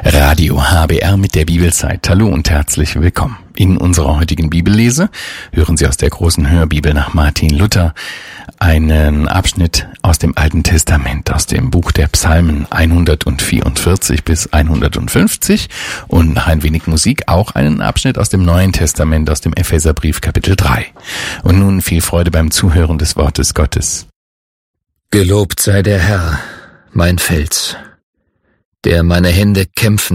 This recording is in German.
Radio HBR mit der Bibelzeit. Hallo und herzlich willkommen. In unserer heutigen Bibellese hören Sie aus der großen Hörbibel nach Martin Luther einen Abschnitt aus dem Alten Testament, aus dem Buch der Psalmen 144 bis 150 und nach ein wenig Musik auch einen Abschnitt aus dem Neuen Testament, aus dem Epheserbrief Kapitel 3. Und nun viel Freude beim Zuhören des Wortes Gottes. Gelobt sei der Herr, mein Fels, der meine Hände kämpfen